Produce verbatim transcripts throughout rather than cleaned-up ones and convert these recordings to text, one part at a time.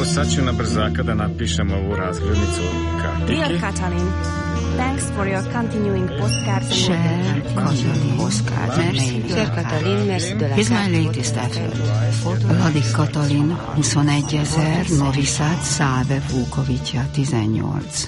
usat ću na brzaka da napišem ovu razglednicu kartike. Dear Katalin, thanks for your continuing postcards and Cher Katalin postcard. Merci. Cher Katalin, merci de la Here's my latest effort. Ladik Katalin, huszonegyezer, Novi Sad, Száve Vukovitja, tizennyolc.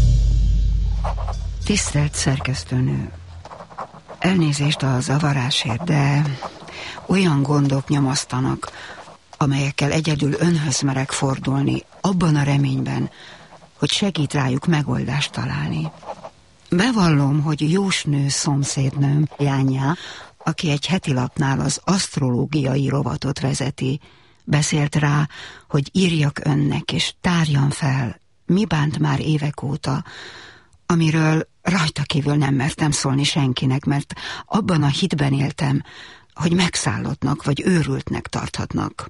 Tisztelt szerkesztőnő, elnézést a zavarásért, de olyan gondok nyomasztanak, amelyekkel egyedül önhöz merek fordulni, abban a reményben, hogy segít rájuk megoldást találni. Bevallom, hogy jósnő szomszédnőm, Jánya, aki egy heti lapnál az asztrológiai rovatot vezeti, beszélt rá, hogy írjak önnek és tárjam fel, mi bánt már évek óta, amiről rajta kívül nem mertem szólni senkinek, mert abban a hitben éltem, hogy megszállottnak vagy őrültnek tarthatnak.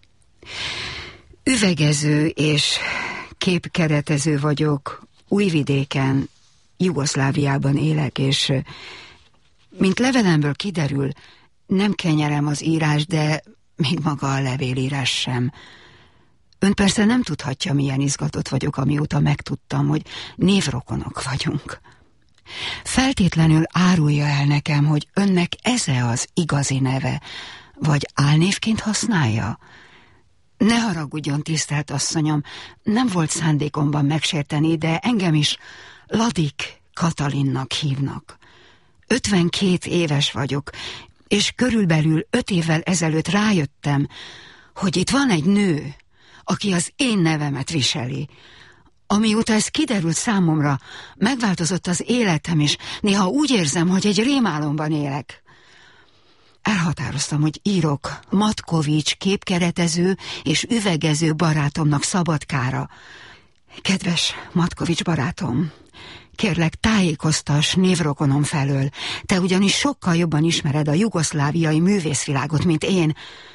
Üvegező és képkeretező vagyok, Újvidéken, Jugoszláviában élek, és mint levelemből kiderül, nem kenyerem az írás, de még maga a levélírás sem. Ön persze nem tudhatja, milyen izgatott vagyok, amióta megtudtam, hogy névrokonok vagyunk. Feltétlenül árulja el nekem, hogy önnek ez-e az igazi neve, vagy álnévként használja? Ne haragudjon, tisztelt asszonyom, nem volt szándékomban megsérteni, de engem is Ladik Katalinnak hívnak. ötvenkét éves vagyok, és körülbelül öt évvel ezelőtt rájöttem, hogy itt van egy nő, aki az én nevemet viseli. Amióta ez kiderült számomra, megváltozott az életem, és néha úgy érzem, hogy egy rémálomban élek. Elhatároztam, hogy írok Matkovics képkeretező és üvegező barátomnak Szabadkára. Kedves Matkovics barátom, kérlek, tájékoztass névrokonom felől, te ugyanis sokkal jobban ismered a jugoszláviai művészvilágot, mint én.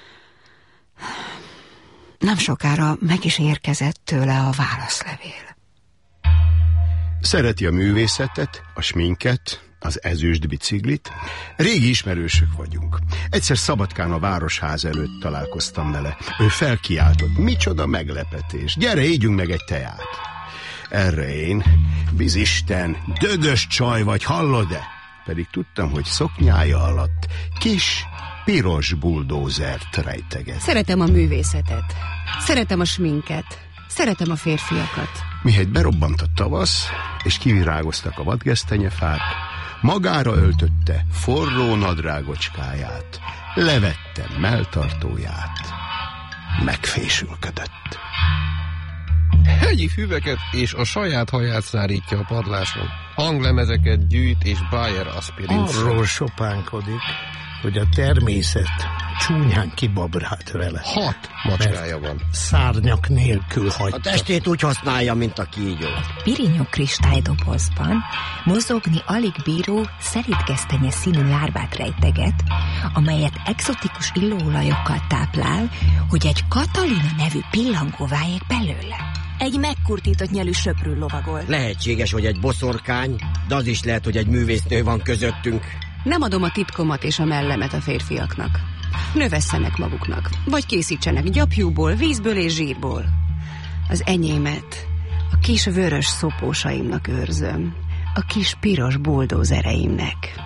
Nem sokára meg is érkezett tőle a válaszlevél. Szereti a művészetet, a sminket, az ezüst biciklit. Régi ismerősök vagyunk. Egyszer Szabadkán a városház előtt találkoztam vele. Ő felkiáltott, micsoda meglepetés, gyere, égyünk meg egy teát. Erre én, bizisten, dögös csaj vagy, hallod-e? Pedig tudtam, hogy szoknyája alatt kis, piros buldózert rejteget. Szeretem a művészetet, szeretem a sminket, szeretem a férfiakat. Mihegy berobbant a tavasz, és kivirágoztak a vadgesztenyefák, magára öltötte forró nadrágocskáját, levette melltartóját, megfésülködött. Hegyi füveket és a saját haját szárítja a padláson. Hanglemezeket gyűjt és Bayer aspirint. Arról sopánkodik, hogy a természet csúnyán kibabrált vele. Hat macskája van. Szárnyak nélkül hagyta. A testét úgy használja, mint a kígyó. Pirinyó kristálydobozban mozogni alig bíró szelídgesztenye színű lárvát rejteget, amelyet egzotikus illóolajokkal táplál, hogy egy Katalina nevű pillangó váljék belőle. Egy megkurtított nyelű söprű lovagol. Lehetséges, hogy egy boszorkány, de az is lehet, hogy egy művésznő van közöttünk. Nem adom a titkomat és a mellemet a férfiaknak. Növesszenek maguknak, vagy készítsenek gyapjúból, vízből és zsírból. Az enyémet a kis vörös szopósaimnak őrzöm, a kis piros buldózereimnek.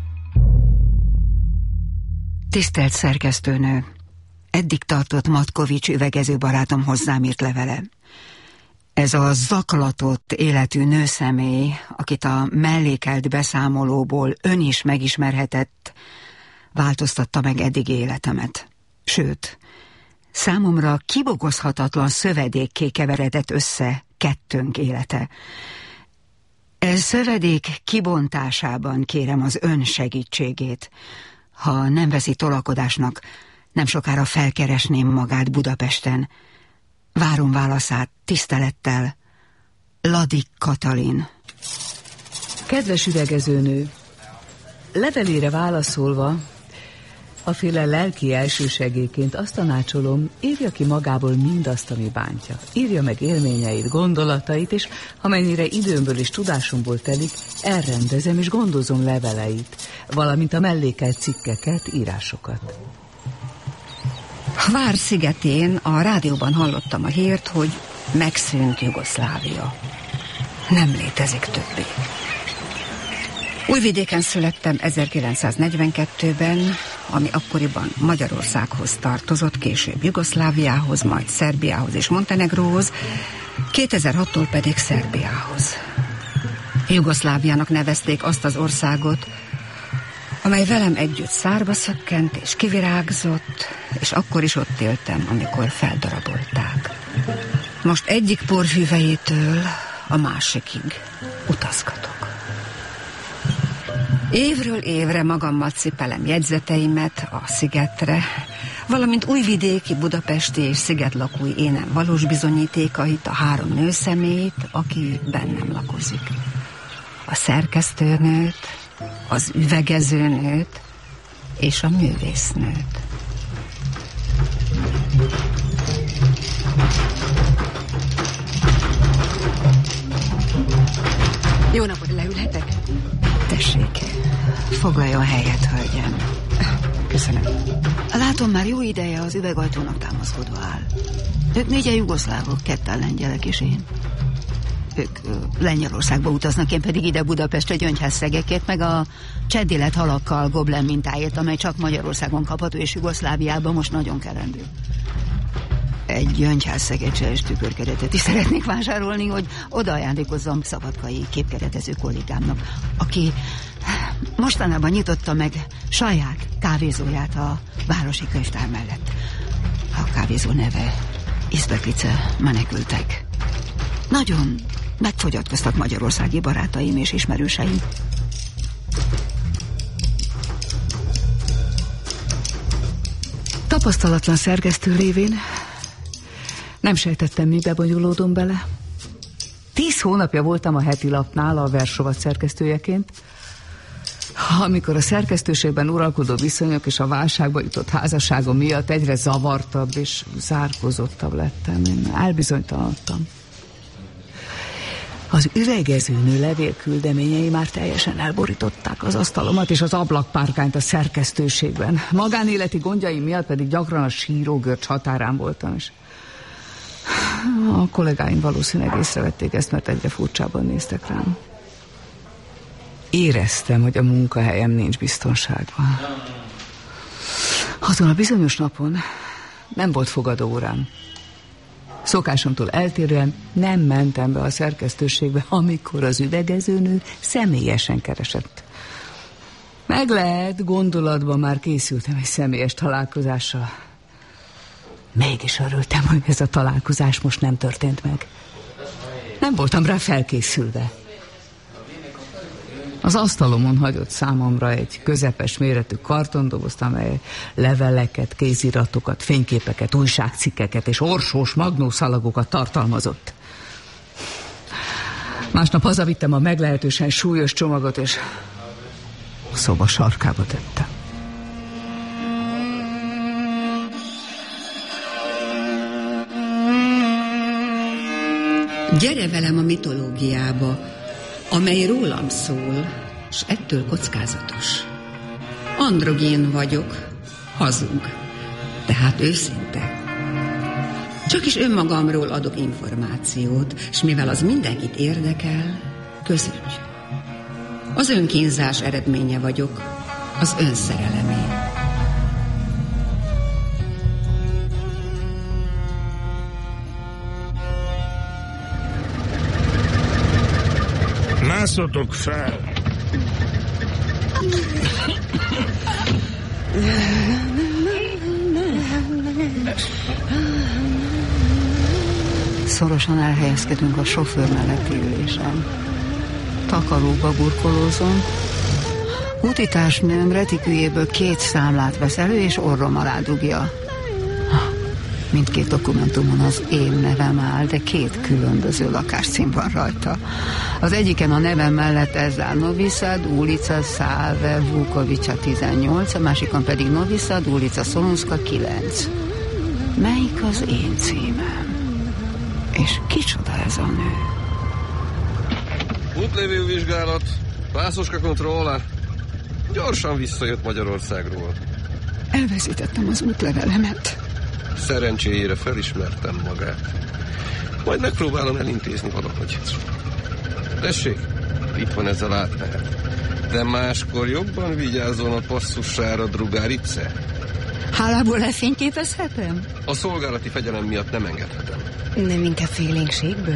Tisztelt szerkesztőnő, eddig tartott Matkovics üvegező barátom hozzám írt levele. Ez a zaklatott életű nőszemély, akit a mellékelt beszámolóból ön is megismerhetett, változtatta meg eddig életemet. Sőt, számomra kibogozhatatlan szövedékké keveredett össze kettőnk élete. Ez szövedék kibontásában kérem az ön segítségét. Ha nem veszi tolakodásnak, nem sokára felkeresném magát Budapesten. Várom válaszát, tisztelettel, Ladik Katalin. Kedves üvegezőnő, levelére válaszolva, aféle lelki elsősegélyként azt tanácsolom, írja ki magából mindazt, ami bántja. Írja meg élményeit, gondolatait, és amennyire időmből és tudásomból telik, elrendezem és gondozom leveleit, valamint a mellékelt cikkeket, írásokat. Vár szigetén a rádióban hallottam a hírt, hogy megszűnt Jugoszlávia. Nem létezik többé. Újvidéken születtem ezerkilencszáznegyvenkettőben, ami akkoriban Magyarországhoz tartozott, később Jugoszláviához, majd Szerbiához és Montenegróhoz, kétezer-hattól pedig Szerbiához. Jugoszláviának nevezték azt az országot, amely velem együtt szárba szökkent és kivirágzott, és akkor is ott éltem, amikor feldarabolták. Most egyik porhüvelyétől a másikig utazgatok. Évről évre magammal cipelem jegyzeteimet a szigetre, valamint újvidéki, budapesti és szigetlakói énem valós bizonyítékait, a három nőszemélyt, aki bennem lakozik. A szerkesztőnőt, az üvegezőnőt és a művésznőt. Jó napot, leülhetek? Tessék, foglaljon helyet, hölgyem. Köszönöm. Látom, már jó ideje az üvegajtónak támaszkodva áll. Ők négyen jugoszlávok, ketten lengyelek és én. Ők ö, Lengyelországba utaznak, én pedig ide Budapestre gyöngyhászszegekért, meg a cseddilet halakkal goblen mintáért, amely csak Magyarországon kapható, és Jugoszláviában most nagyon kelendő. Egy gyöngyhászszegecse és tükörkeretet is szeretnék vásárolni, hogy oda ajándékozzam szabadkai képkeretező kollégámnak, aki mostanában nyitotta meg saját kávézóját a városi könyvtár mellett. A kávézó neve Izbeklice menekültek. Nagyon megfogyatkoztak magyarországi barátaim és ismerőseim. Tapasztalatlan szerkesztő lévén nem sejtettem, mibe bonyolódom bele. Tíz hónapja voltam a heti lapnál a versrovat szerkesztőjeként, amikor a szerkesztőségben uralkodó viszonyok és a válságba jutott házasságom miatt egyre zavartabb és zárkózottabb lettem. Én elbizonytalanodtam. Az üvegezőnő levélküldeményei már teljesen elborították az asztalomat és az ablakpárkányt a szerkesztőségben. Magánéleti gondjaim miatt pedig gyakran a sírógörcs határán voltam, és a kollégáim valószínűleg észrevették ezt, mert egyre furcsában néztek rám. Éreztem, hogy a munkahelyem nincs biztonságban. Azon a bizonyos napon nem volt fogadóórám. Szokásomtól eltérően nem mentem be a szerkesztőségbe, amikor az üvegezőnő személyesen keresett. Meg lehet, gondolatban már készültem egy személyes találkozással. Mégis örültem, hogy ez a találkozás most nem történt meg. Nem voltam rá felkészülve. Az asztalomon hagyott számomra egy közepes méretű kartondobozt, amely leveleket, kéziratokat, fényképeket, újságcikkeket és orsós magnószalagokat tartalmazott. Másnap hazavittem a meglehetősen súlyos csomagot, és a szoba sarkába tettem. Gyere velem a mitológiába, amely rólam szól, és ettől kockázatos. Androgén vagyok, hazug, tehát őszinte. Csak is önmagamról adok információt, és mivel az mindenkit érdekel, közügy. Az önkínzás eredménye vagyok, az önszerelemé. Mászotok fel! Szorosan elhelyezkedünk a sofőr melletti ülésen. Takaróba burkolózom. Útitársnőm retikűjéből két számlát vesz elő, és orrom alá dugja. Mindkét dokumentumon az én nevem áll, de két különböző lakáscím van rajta. Az egyiken a nevem mellett ez áll: Novi Sad, ulica Száve Vukovicsa tizennyolc, a másikon pedig Novi Sad, ulica Szolunszka kilenc. Melyik az én címem? És kicsoda ez a nő? Útlevél-vizsgálat, Pászoska kontrolla. Gyorsan visszajött Magyarországról. Elveszítettem az útlevelemet. Szerencséjére felismertem magát. Majd megpróbálom elintézni valahogy. Tessék, itt van ez a látmenet. De máskor jobban vigyázzon a passzussára, Drugarice. Hálából lefényképezhetem? A szolgálati fegyelem miatt nem engedhetem. Nem inkább félénkségből?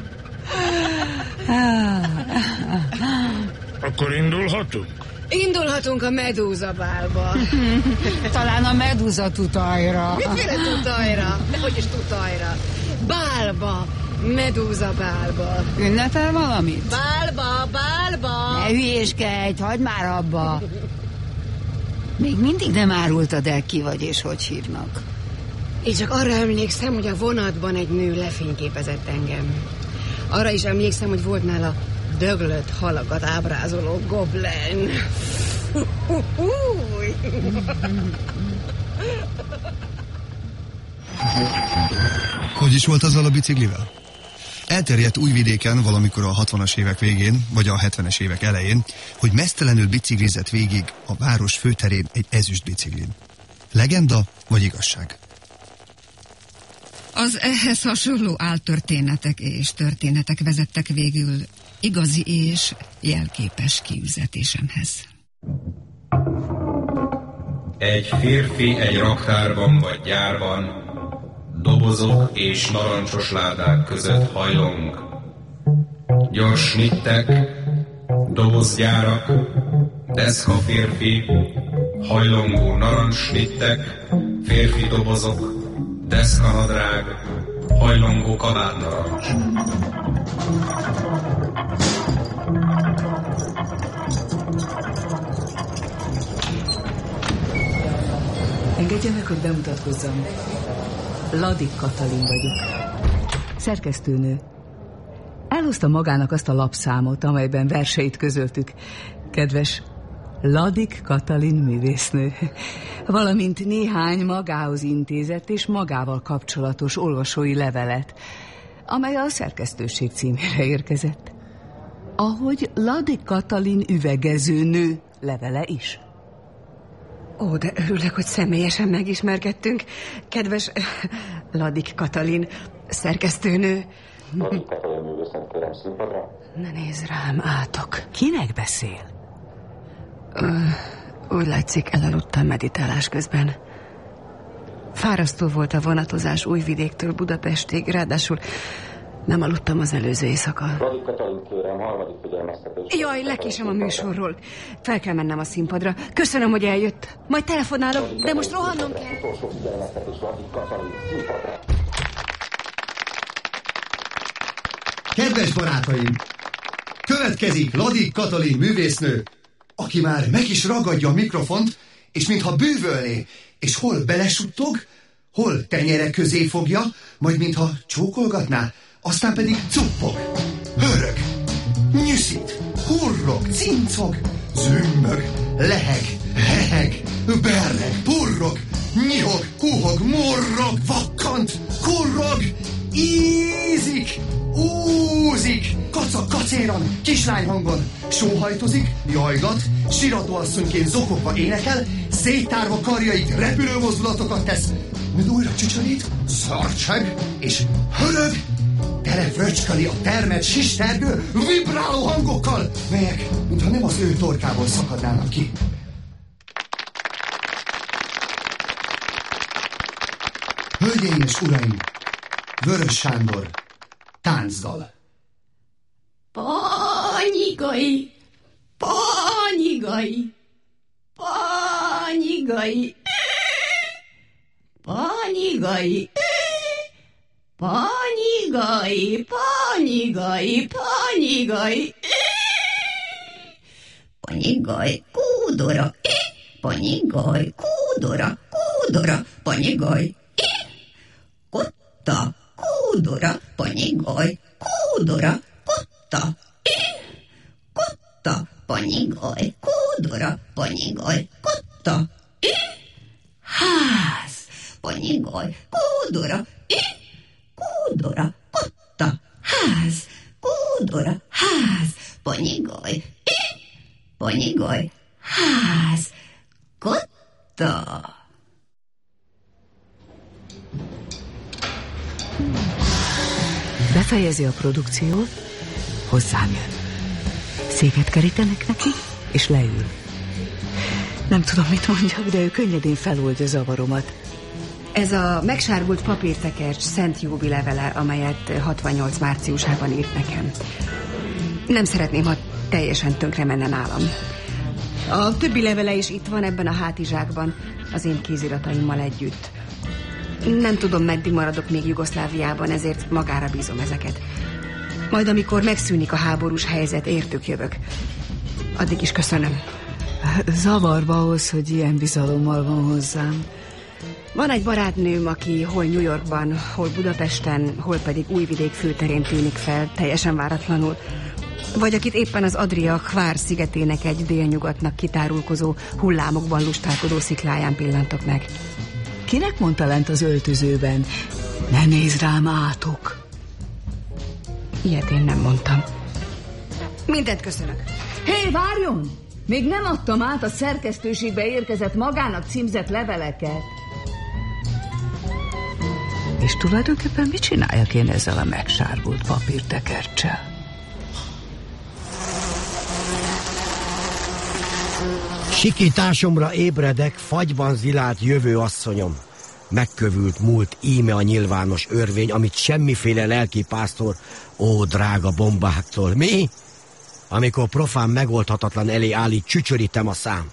Akkor indulhatunk? Indulhatunk a Medúza bálba. Talán a Medúza tutajra. Miféle tutajra? Dehogy is tutajra. Bálba. Medúza bálba. Ünnepel valamit? Bálba, bálba. Ne hülyéskedj, hagyd már abba. Még mindig nem árultad el, ki vagy és hogy hívnak. Én csak arra emlékszem, hogy a vonatban egy nő lefényképezett engem. Arra is emlékszem, hogy volt nála döglött halakat ábrázoló goblen. Hogy is volt azzal a biciklivel? Elterjedt Újvidéken valamikor a hatvanas évek végén, vagy a hetvenes évek elején, hogy meztelenül biciklizett végig a város főterén egy ezüst biciklin. Legenda vagy igazság? Az ehhez hasonló áltörténetek és történetek vezettek végül igazi és jelképes kiüzetésemhez. Egy férfi egy raktárban vagy gyárban, dobozok és narancsos ládák között hajlong. Gyors snittek, dobozgyárak, deszka férfi, hajlongó narancssnittek, férfi dobozok, deszka nadrág, hajlongó kabátnarancs. Engedje meg, hogy bemutatkozzam. Ladik Katalin vagyok. Szerkesztőnő. Elhozta magának azt a lapszámot, amelyben verseit közöltük. Kedves Ladik Katalin művésznő. Valamint néhány magához intézett és magával kapcsolatos olvasói levelet, amely a szerkesztőség címére érkezett. Ahogy Ladik Katalin üvegezőnő levele is. Ó, de örülök, hogy személyesen megismerkedtünk. Kedves Ladik Katalin, szerkesztőnő. Ladik Katalin művészet, kérem színpadra. Ne nézz rám, átok. Kinek beszél? Ö, úgy látszik, elaludtam meditálás közben. Fárasztó volt a vonatozás Újvidéktől Budapestig, ráadásul nem aludtam az előző éjszaka. Ladik Katalin, kérem, harmadik figyelmeztetés. Jaj, lekésem a műsorról. Fel kell mennem a színpadra. Köszönöm, hogy eljött. Majd telefonálok, de most rohannom kell. Utolsó figyelmeztetés, Ladik Katalin, színpadra. Kedves barátaim! Következik Ladik Katalin művésznő, aki már meg is ragadja a mikrofont, és mintha bűvölné, és hol belesuttog, hol tenyere közé fogja, majd mintha csókolgatná, aztán pedig cuppog, hörög, nyüszít, hurrog, cincog, zümmög, leheg, heheg, berreg, purrog, nyihog, kuhog, morrog, vakkant, kurrog, ízik, úzik, kacag kacéran, kislány hangon, sóhajtozik, jajgat, siratóasszonyként zokogva énekel, széttárva karjait repülő mozdulatokat tesz, majd újra csücsörít, szarcseg és hörög, tele fröcsköli a termet sistergő, vibráló hangokkal, melyek, mintha nem az ő torkából szakadnának ki. Hölgyeim és uraim, Vörös Sándor, táncdal. Panyigai, panyigai, panyigai, panyigai, panyigai, panyigai, panyigai, panyigai, kúdora, panyigai, kúdora, kúdora, panyigai, kotta, kúdora, panyigai, kúdora, kotta, kotta, panyigai, kúdora, panyigai, kotta, ház, panyigai, kúdora, kúdora, kotta, ház, kúdora, ház, panyigai, panyigai, ház, kotta. Befejezi a produkciót, hozzám jön. Széket kerítenek neki, és leül. Nem tudom, mit mondjak, de ő könnyedén feloldja zavaromat. Ez a megsárgult papírtekercs Szent Jóbi levele, amelyet hatvannyolc márciusában írt nekem. Nem szeretném, ha teljesen tönkre menne nálam. A többi levele is itt van ebben a hátizsákban, az én kézirataimmal együtt. Nem tudom, meddig maradok még Jugoszláviában, ezért magára bízom ezeket. Majd amikor megszűnik a háborús helyzet, értük jövök. Addig is köszönöm. Zavarba hoz, hogy ilyen bizalommal van hozzám. Van egy barátnőm, aki hol New Yorkban, hol Budapesten, hol pedig Újvidék főterén tűnik fel, teljesen váratlanul. Vagy akit éppen az Adria Hvár szigetének egy délnyugatnak kitárulkozó, hullámokban lustálkodó szikláján pillantok meg. Kinek mondta lent az öltözőben? Ne nézz rám, átok! Ilyet én nem mondtam. Mindent köszönök. Hé, hey, várjon! Még nem adtam át a szerkesztőségbe érkezett magának címzett leveleket. És tulajdonképpen mit csináljak én ezzel a megsárgult papírtekerccsel? Sikításomra ébredek, fagyban zilált jövő asszonyom. Megkövült múlt íme a nyilvános örvény, amit semmiféle lelkipásztor, ó, drága bombáktól. Mi? Amikor profán megoldhatatlan elé állít, csücsörítem a szám.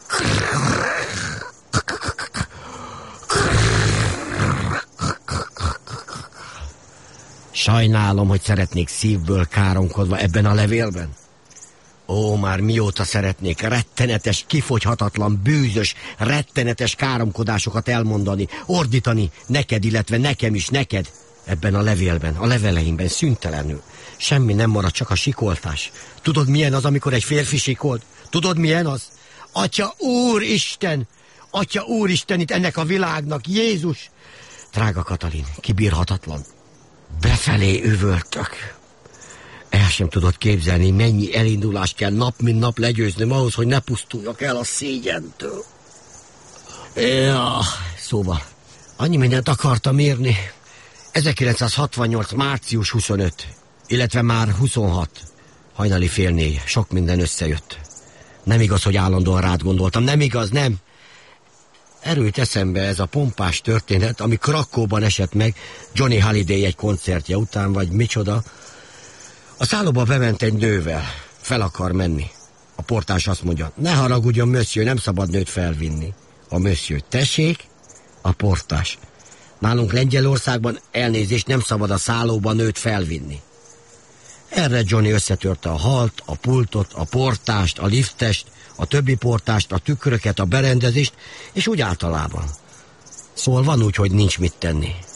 Sajnálom, hogy szeretnék szívből káromkodva ebben a levélben. Ó, már mióta szeretnék rettenetes, kifogyhatatlan, bűzös, rettenetes káromkodásokat elmondani, ordítani neked, illetve nekem is, neked. Ebben a levélben, a leveleimben szüntelenül. Semmi nem marad, csak a sikoltás. Tudod, milyen az, amikor egy férfi sikolt? Tudod, milyen az? Atya Úristen! Atya Úristen, itt ennek a világnak, Jézus! Drága Katalin, kibírhatatlan. Befelé üvöltök. El sem tudod képzelni, mennyi elindulást kell nap mint nap legyőznöm ahhoz, hogy ne pusztuljak el a szégyentől. Ja, szóval, annyi mindent akartam írni. ezerkilencszázhatvannyolc. március huszonötödike, illetve már huszonhat. Hajnali fél négy, sok minden összejött. Nem igaz, hogy állandóan rád gondoltam, nem igaz, nem. Erőt eszembe ez a pompás történet, ami Krakóban esett meg Johnny Hallyday egy koncertje után, vagy micsoda. A szállóba bement egy nővel, fel akar menni. A portás azt mondja, ne haragudjon, monsieur, nem szabad nőt felvinni. A monsieur, tessék, a portás. Nálunk Lengyelországban elnézést, nem szabad a szállóba nőt felvinni. Erre Johnny összetörte a halt, a pultot, a portást, a liftest, a többi portást, a tükröket, a berendezést, és úgy általában. Szóval van úgy, hogy nincs mit tenni.